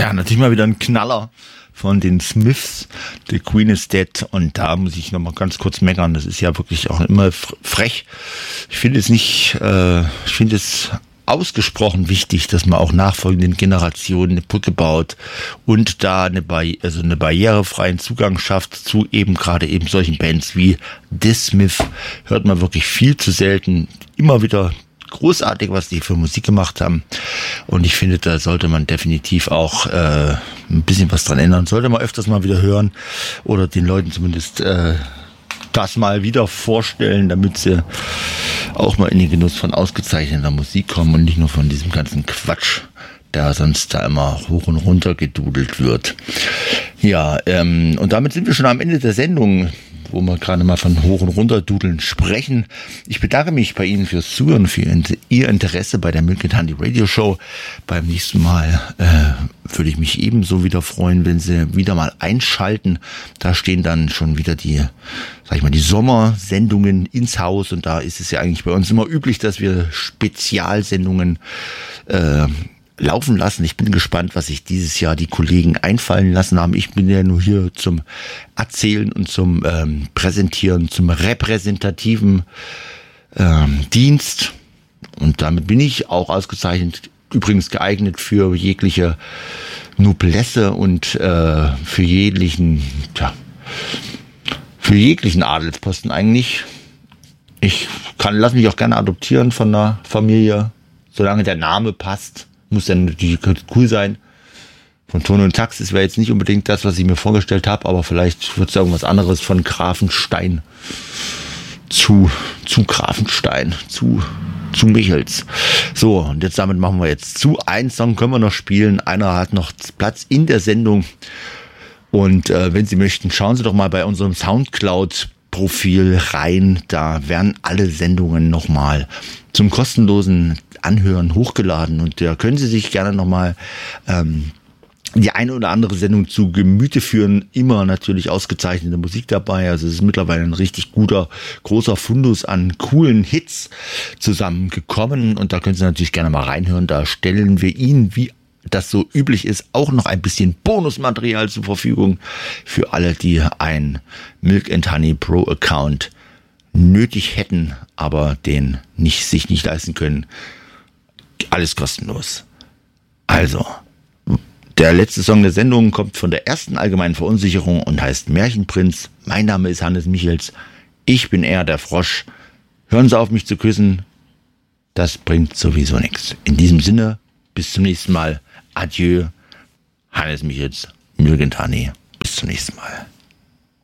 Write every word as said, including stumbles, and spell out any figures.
Ja, natürlich mal wieder ein Knaller von den Smiths, The Queen is Dead, und da muss ich nochmal ganz kurz meckern, das ist ja wirklich auch immer frech. Ich finde es nicht, äh, ich finde es ausgesprochen wichtig, dass man auch nachfolgenden Generationen eine Brücke baut und da eine, Barri- also eine barrierefreien Zugang schafft zu eben gerade eben solchen Bands wie The Smiths. Hört man wirklich viel zu selten, immer wieder großartig, was die für Musik gemacht haben, und ich finde, da sollte man definitiv auch äh, ein bisschen was dran ändern, sollte man öfters mal wieder hören oder den Leuten zumindest äh, das mal wieder vorstellen, damit sie auch mal in den Genuss von ausgezeichneter Musik kommen und nicht nur von diesem ganzen Quatsch, der sonst da immer hoch und runter gedudelt wird. Ja, ähm, und damit sind wir schon am Ende der Sendung, wo wir gerade mal von hoch und runter dudeln sprechen. Ich bedanke mich bei Ihnen fürs Zuhören, für Ihr Interesse bei der Milk and Honey Radio Show. Beim nächsten Mal äh, würde ich mich ebenso wieder freuen, wenn Sie wieder mal einschalten. Da stehen dann schon wieder die, sag ich mal, die Sommersendungen ins Haus, und da ist es ja eigentlich bei uns immer üblich, dass wir Spezialsendungen äh, laufen lassen. Ich bin gespannt, was sich dieses Jahr die Kollegen einfallen lassen haben. Ich bin ja nur hier zum Erzählen und zum ähm, Präsentieren, zum repräsentativen ähm, Dienst. Und damit bin ich auch ausgezeichnet, übrigens geeignet für jegliche Noblesse und äh, für jeglichen, tja, für jeglichen Adelsposten eigentlich. Ich kann, lass mich auch gerne adoptieren von einer Familie, solange der Name passt. Muss dann natürlich cool sein. Von Ton und Taxis wäre jetzt nicht unbedingt das, was ich mir vorgestellt habe, aber vielleicht wird es irgendwas anderes von Grafenstein zu, zu Grafenstein, zu, zu Michels. So, und jetzt damit machen wir jetzt zu. Einen Song können wir noch spielen. Einer hat noch Platz in der Sendung. Und äh, wenn Sie möchten, schauen Sie doch mal bei unserem Soundcloud-Profil rein. Da werden alle Sendungen nochmal zum kostenlosen Anhören hochgeladen, und da können Sie sich gerne nochmal ähm, die eine oder andere Sendung zu Gemüte führen. Immer natürlich ausgezeichnete Musik dabei, also es ist mittlerweile ein richtig guter, großer Fundus an coolen Hits zusammengekommen, und da können Sie natürlich gerne mal reinhören. Da stellen wir Ihnen, wie das so üblich ist, auch noch ein bisschen Bonusmaterial zur Verfügung für alle, die ein Milk and Honey Pro Account nötig hätten, aber den nicht, sich nicht leisten können. Alles kostenlos. Also, der letzte Song der Sendung kommt von der ersten allgemeinen Verunsicherung und heißt Märchenprinz. Mein Name ist Hannes Michels. Ich bin eher der Frosch. Hören Sie auf, mich zu küssen. Das bringt sowieso nichts. In diesem Sinne, bis zum nächsten Mal. Adieu. Hannes Michels, Milk and Honey. Bis zum nächsten Mal.